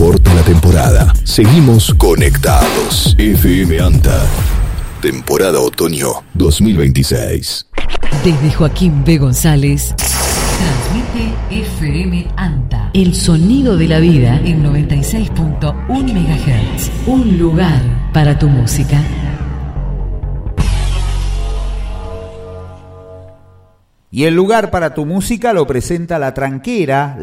importa la temporada, seguimos conectados. FM Anta, temporada otoño 2026. Desde Joaquín B. González, transmite FM Anta, el sonido de la vida en 96.1 MHz. Un lugar para tu música. Y el lugar para tu música lo presenta La Tranquera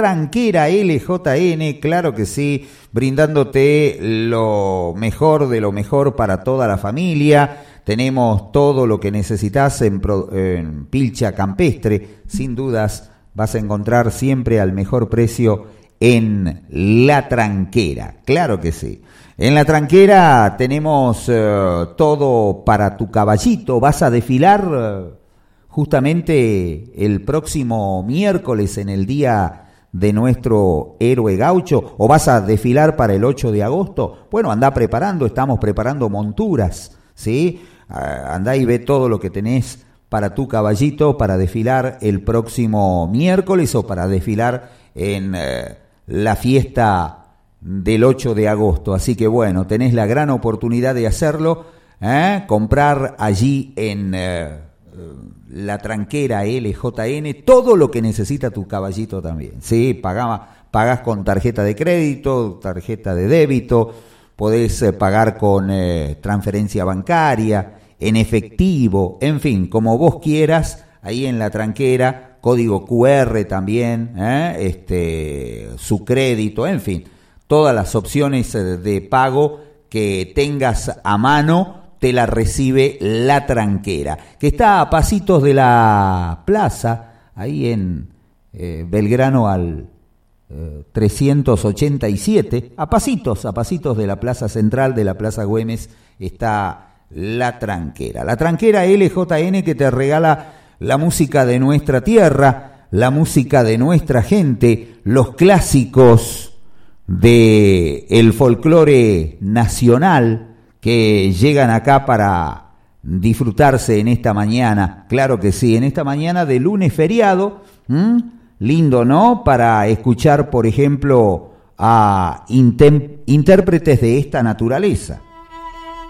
LJN, claro que sí, brindándote lo mejor de lo mejor para toda la familia. Tenemos todo lo que necesitas en pilcha campestre, sin dudas vas a encontrar siempre al mejor precio en La Tranquera, claro que sí. En La Tranquera tenemos todo para tu caballito, vas a desfilar justamente el próximo miércoles en el día de nuestro héroe gaucho, o vas a desfilar para el 8 de agosto, bueno, andá preparando, estamos preparando monturas, ¿sí? Andá y ve todo lo que tenés para tu caballito para desfilar el próximo miércoles o para desfilar en la fiesta del 8 de agosto. Así que bueno, tenés la gran oportunidad de hacerlo, comprar allí en La Tranquera LJN todo lo que necesita tu caballito también. Sí, pagás con tarjeta de crédito, tarjeta de débito, podés pagar con transferencia bancaria, en efectivo, en fin, como vos quieras, ahí en La Tranquera, código QR también, su crédito, en fin, todas las opciones de pago que tengas a mano te la recibe La Tranquera, que está a pasitos de la plaza, ahí en Belgrano al 387, a pasitos de la plaza central, de la Plaza Güemes, está La Tranquera. La Tranquera LJN, que te regala la música de nuestra tierra, la música de nuestra gente, los clásicos del folclore nacional, que llegan acá para disfrutarse en esta mañana, claro que sí, en esta mañana de lunes feriado, lindo, ¿no? Para escuchar, por ejemplo, a intérpretes de esta naturaleza.